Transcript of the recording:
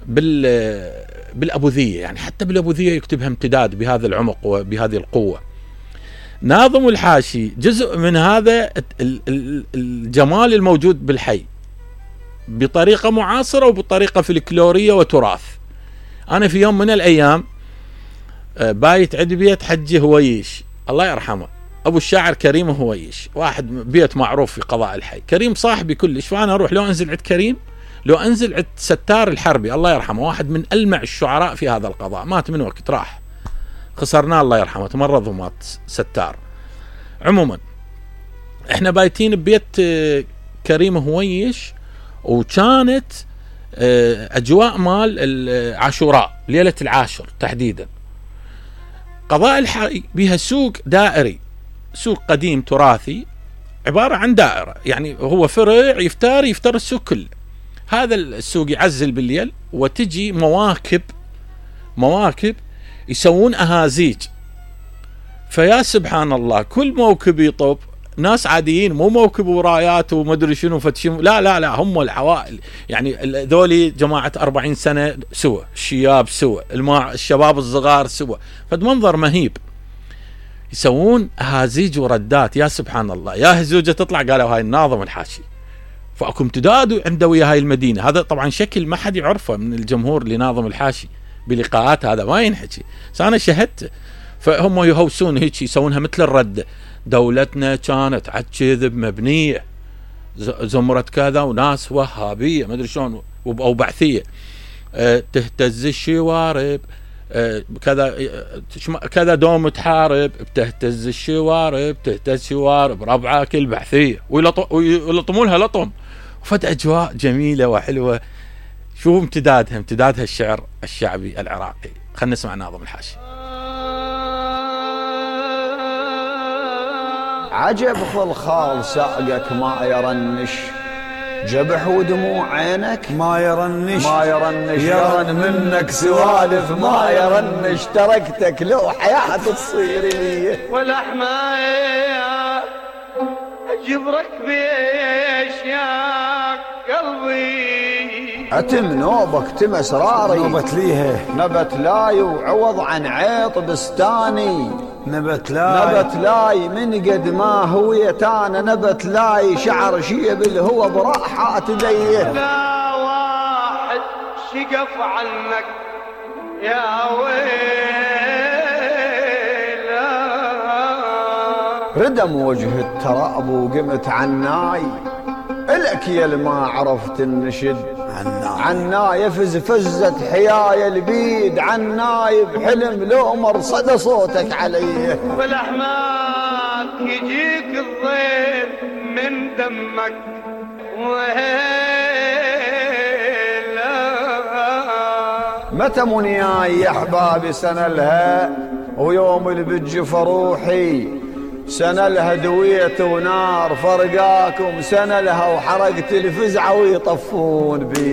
بالأبوذية، يعني حتى بالأبوذية يكتبها امتداد بهذا العمق وبهذه القوة. ناظم الحاشي جزء من هذا الجمال الموجود بالحي بطريقة معاصرة وبطريقة فلكلورية وتراث. أنا في يوم من الأيام بايت عند بيت حجي هويش الله يرحمه، أبو الشاعر كريم هويش، واحد بيت معروف في قضاء الحي، كريم صاحبي كلش. فأنا أروح لو أنزل عند كريم، لو أنزل عند ستار الحربي الله يرحمه، واحد من ألمع الشعراء في هذا القضاء، مات من وقت راح خسرناه الله يرحمه، تمرض ومات ستار. عموما احنا بايتين ببيت كريم هويش، وكانت أجواء مال العاشوراء، ليلة العاشر تحديدا. قضاء الحي بها سوق دائري، سوق قديم تراثي عبارة عن دائرة، يعني هو فرع يفتر السوق كله. هذا السوق يعزل بالليل، وتجي مواكب يسوون أهازيج. فيا سبحان الله، كل موكب يطب ناس عاديين، مو موكب ورايات ومدري شنو فتشم، لا هم العوائل، يعني ذولي جماعة 40 سنة سوا، الشياب سوا، الشباب الصغار سوا، فد منظر مهيب. يسوون أهازيج وردات، يا سبحان الله. يا هزوجة تطلع قالوا هاي الناظم الحاشي، فأكو امتداد عنده ويا هاي المدينة. هذا طبعا شكل ما حد يعرفه من الجمهور لناظم الحاشي بلقاءات، هذا ما ينحكي، بس أنا شهدت. فهم يهوسون هيك، يسوونها مثل الردة. دولتنا كانت عالكذب مبنية، زمرة كذا وناس وهابية ما ادري شلون او بعثية، تهتز الشوارب كذا دوم تحارب، بتهتز الشوارب تهتز شوارب ربعة كل بعثية، ويلطمون لها لطم، وفد اجواء جميلة وحلوة. شو امتدادها الشعر الشعبي العراقي. خلنا نسمع ناظم الحاشي. عجب خلخال ساقك ما يرنش، جبح ودموع عينك ما يرنش، يرن منك سوالف ما يرنش، تركتك لو حياة تصير لي والأحمايا أجبرك بيش يا قلبي، أتم نوبك تم أسراري، نبت لاي وعوض عن عيط بستاني، نبت لاي من قد ما هويتانا، نبت لاي شعر شيب الهوى براحات ليه، لا واحد شقف عنك يا ويلا، ردم وجه التراب وقمت عناي، إلك يا ما عرفت النشد عناي، فزت حياي البيد عناي، بحلم لو مرصد صوتك عليه، والأحماك يجيك الضيف من دمك وهيلا. متى منياي يا احبابي سنة لها، ويوم اللي بتجف روحي سنة لها دويت ونار فرقاكم، سنة لها وحرقت الفزعة ويطفون بي.